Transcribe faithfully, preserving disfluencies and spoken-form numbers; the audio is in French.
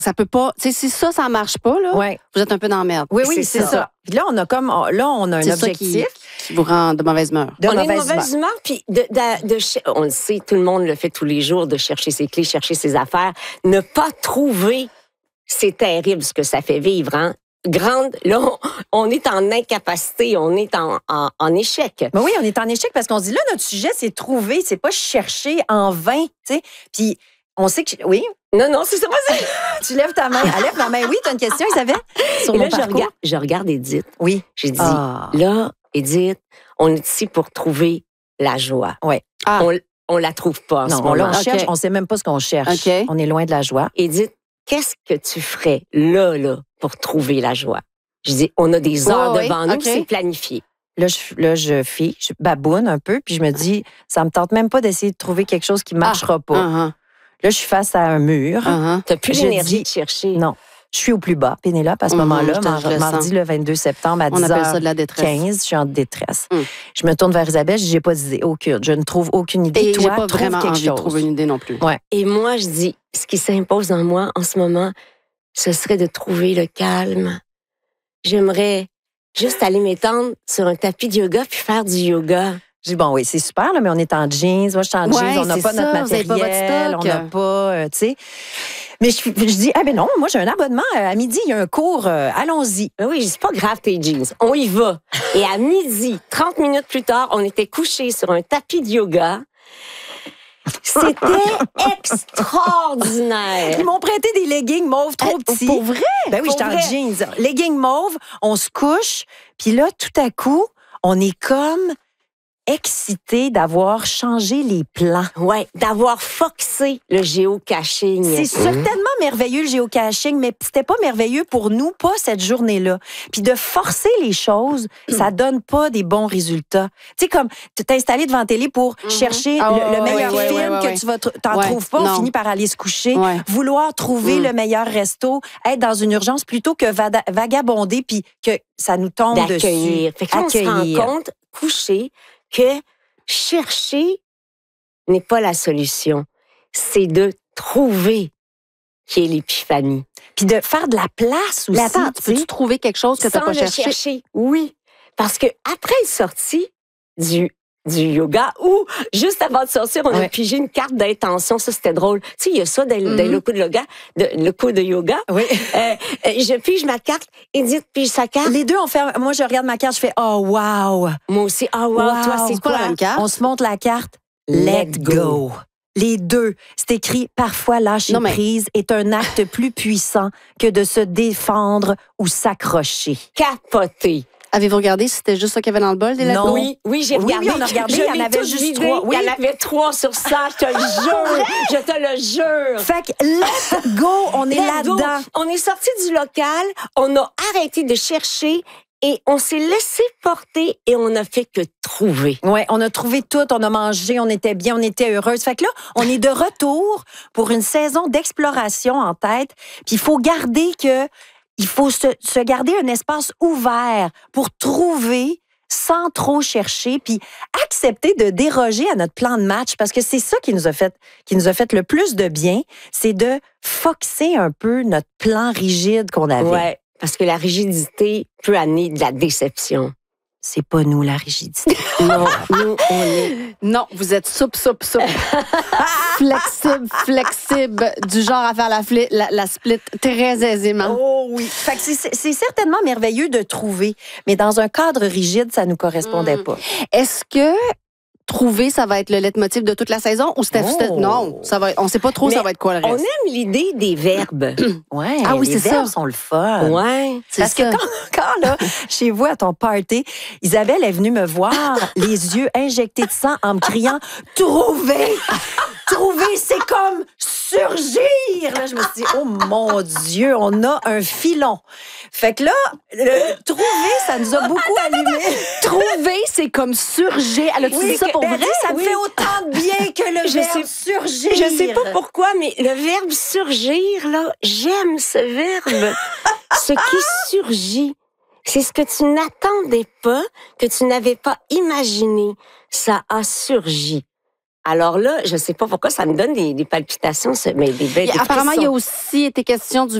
Ça peut pas. Tu sais, si ça, ça marche pas, là, Ouais. vous êtes un peu dans la merde. Oui, oui, c'est, c'est ça. ça. Puis là, on a comme, là, on a un C'est ça objectif. qui, qui vous rend de mauvaise humeur. De on a mauvaise une mauvaise humeur, puis de, de, de, de, on le sait, tout le monde le fait tous les jours, de chercher ses clés, chercher ses affaires. Ne pas trouver, c'est terrible ce que ça fait vivre, hein. Grande, là, on, on est en incapacité, on est en, en, en échec. Mais oui, on est en échec parce qu'on se dit, là, notre sujet, c'est trouver, c'est pas chercher en vain, tu sais. Puis, on sait que, oui, Non, non, c'est ça, vas-y. tu lèves ta main. Elle lève la main. Oui, tu as une question, Isabelle? Sur Et mon là, je parcours? regarde, je regarde Edith. Oui. J'ai dit, Ah. là, Edith, on est ici pour trouver la joie. Ouais. Ah. On, on la trouve pas en ce Non, on, moment. là, on OK. cherche, on sait même pas ce qu'on cherche. OK. On est loin de la joie. Edith, qu'est-ce que tu ferais là, là, pour trouver la joie? Je dis, on a des Ouais, heures ouais, devant nous, OK. c'est planifié. Là, je, là, je fie, je baboune un peu, puis je me dis, ça me tente même pas d'essayer de trouver quelque chose qui marchera pas. Uh-huh. Là, je suis face à un mur. Uh-huh. T'as plus Je l'énergie dis- de chercher. Non. Je suis au plus bas, Pénélope, à ce Mhm, moment-là, je te- mar- je le mardi sens. le vingt-deux septembre à On appelle ça de dix heures la détresse. quinze, je suis en détresse. Mm. Je me tourne vers Isabelle, je dis, j'ai pas d'idée, aucune. Je ne trouve aucune idée. Et Toi, j'ai pas trouve vraiment quelque envie chose. de trouver une idée non plus. Ouais. Et moi, je dis, ce qui s'impose en moi en ce moment, ce serait de trouver le calme. J'aimerais juste aller m'étendre sur un tapis de yoga puis faire du yoga. Je dis, bon, oui, c'est super, là, mais on est en jeans. Moi, je suis en Ouais, jeans. On n'a c'est pas ça, notre vous avez pas votre matériel. stock. On n'a pas, euh, tu sais. Mais je, je dis, ah ben non, moi, j'ai un abonnement. euh, À midi, il y a un cours. euh, allons-y. Ben oui, c'est pas grave tes jeans. On y va. Et à midi, trente minutes plus tard, on était couchés sur un tapis de yoga. C'était extraordinaire. Ils m'ont prêté des leggings mauves trop Eh, petits. pour vrai? Ben oui, Pour j'étais en vrai? jeans. Leggings mauves, on se couche. Puis là, tout à coup, on est comme excité d'avoir changé les plans. Ouais, d'avoir foxé le géocaching. C'est certainement merveilleux le géocaching, mais c'était pas merveilleux pour nous, pas cette journée-là. Puis de forcer les choses, ça donne pas des bons résultats. Tu sais, comme t'es installé devant la télé pour chercher Ah, le, ouais, le ouais, meilleur ouais, film ouais, ouais, que ouais. tu vas tr- t'en Ouais, trouves pas, on non. finit par aller se coucher, Ouais. vouloir trouver Mm. le meilleur resto, être dans une urgence plutôt que vada- vagabonder puis que ça nous tombe dessus. D'accueillir. Fait que là, on se Accueillir. rend compte, couché, que chercher n'est pas la solution. C'est de trouver qui est l'épiphanie. Puis de faire de la place aussi. Mais attends, tu tu sais. peux-tu trouver quelque chose que tu Sans n'as pas le cherché? chercher. Oui. Parce que après être sorti du du yoga ou juste avant de sortir, on Ouais. a pigé une carte d'intention. Ça, c'était drôle. Tu sais, il y a ça dans, dans le cours de yoga, de, le cours de yoga. Oui. Euh, euh, je pige ma carte, Edith pige sa carte. Les deux, on fait. Moi, je regarde ma carte, je fais oh wow. Moi aussi, ah wow, Wow. toi, c'est C'est quoi quoi? la même carte? On se montre la carte. Let Let go. Les deux. C'est écrit parfois lâcher Non, mais- prise est un acte plus puissant que de se défendre ou s'accrocher. Capoté. Avez-vous regardé si c'était juste ça qu'il y avait dans le bol des Non. lacos? Oui, oui, j'ai Oui, regardé. oui, on a regardé, Je il y en l'ai avait tout juste vidé. trois, oui. Il y en avait trois sur ça, je te le jure. Je te le jure. Fait que let go, on est Let go. là-dedans. On est sorti du local, on a arrêté de chercher et on s'est laissé porter et on n'a fait que trouver. Ouais, on a trouvé tout, on a mangé, on était bien, on était heureuse. Fait que là, on est de retour pour une saison d'exploration en tête. Puis il faut garder que, il faut se, se garder un espace ouvert pour trouver sans trop chercher, puis accepter de déroger à notre plan de match, parce que c'est ça qui nous a fait, qui nous a fait le plus de bien, c'est de foxer un peu notre plan rigide qu'on avait. Ouais, parce que la rigidité peut amener de la déception. C'est pas nous la rigidité. Non, nous, on est... Non, vous êtes soupe, soupe, soupe. flexible, flexible, du genre à faire la, fli- la, la split très aisément. Oh oui. Fait que c'est, c'est certainement merveilleux de trouver, mais dans un cadre rigide, ça nous correspondait Mm. pas. Est-ce que trouver, ça va être le leitmotiv de toute la saison ou c'était Oh. c'était- non, ça va être- on sait pas trop Mais ça va être quoi le On reste. aime l'idée des verbes. Ouais. Ah oui, les c'est verbes ça. sont le fun. Ouais. C'est Parce ça. que quand, quand, là, chez vous, à ton party, Isabelle est venue me voir, les yeux injectés de sang, en me criant « Trouver! Trouver, c'est comme surgir! » Là, je me suis dit « Oh mon Dieu, on a un filon! » Fait que là, le trouver, ça nous a beaucoup allumé. Trouver, c'est comme surgir. Elle a-tu dit ça pour ben, vrai? dis, ça me Oui. fait autant de bien que le Je verbe sais- surgir. Je sais pas pourquoi, mais le verbe surgir, là, j'aime ce verbe. Ce qui surgit, c'est ce que tu n'attendais pas, que tu n'avais pas imaginé. Ça a surgi. Alors là, je sais pas pourquoi ça me donne des, des palpitations, mais des belles Apparemment, il y a aussi été question du